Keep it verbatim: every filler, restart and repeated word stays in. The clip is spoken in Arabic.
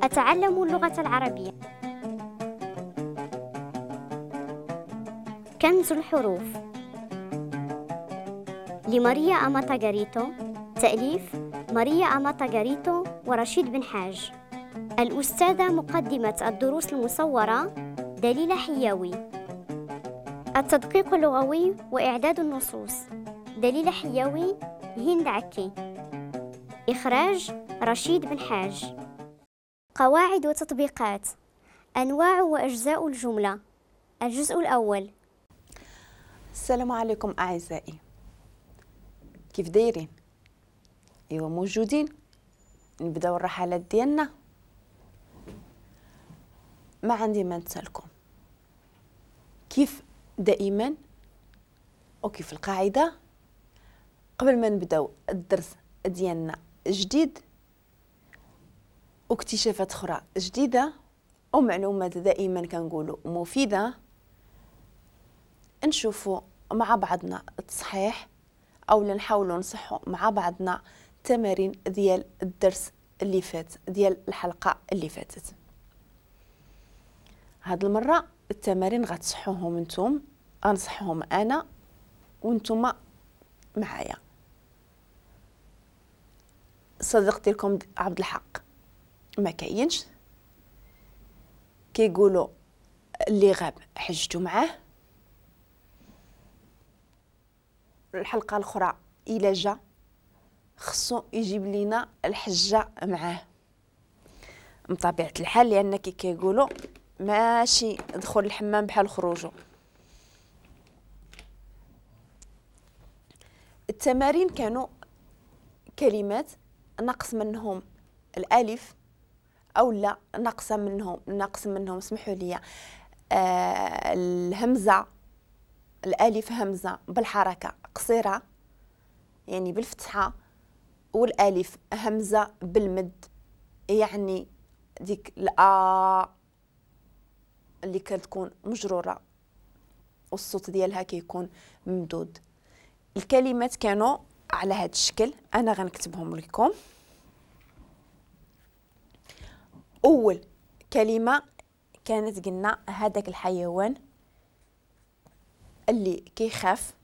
أتعلم اللغة العربية. كنز الحروف لماريا أماتا غاريتو، تأليف ماريا أماتا غاريتو ورشيد بن حاج. الأستاذة مقدمة الدروس المصورة دليلة حياوي. التدقيق اللغوي وإعداد النصوص دليلة حياوي، هند عكي. إخراج رشيد بن حاج. قواعد وتطبيقات. أنواع وأجزاء الجملة. الجزء الأول. السلام عليكم أعزائي، كيف دايرين؟ ايوا موجودين. نبداو الرحلات ديالنا. ما عندي ما نسالكم، كيف دائما وكيف القاعده قبل ما نبداو الدرس ديالنا جديد واكتشافات اخرى جديده ومعلومات دائما كنقولوا مفيده، نشوفوا مع بعضنا التصحيح او نحاولوا نصحوا مع بعضنا تمارين ديال الدرس اللي فات، ديال الحلقه اللي فاتت. هاد المره التمارين غتصحوهم نتوما، غنصحهم انا وانتم معايا. صديقتي لكم عبد الحق ما كاينش، كيقولوا اللي غاب حجتو معاه. الحلقه الاخرى الى جا خصو يجيب لينا الحجه معاه بطبيعه الحال، لان كي كيقولوا ماشي دخول الحمام بحال خروجه. التمارين كانوا كلمات نقص منهم الالف او لا نقص منهم نقص منهم اسمحوا لي آه الهمزه، الالف همزه بالحركه قصيره يعني بالفتحه، والالف همزه بالمد يعني ديك الآ اللي كتكون مجروره والصوت ديالها كيكون ممدود. الكلمات كانوا على هذا الشكل، انا غنكتبهم لكم. اول كلمه كانت قلنا هذاك الحيوان اللي كيخاف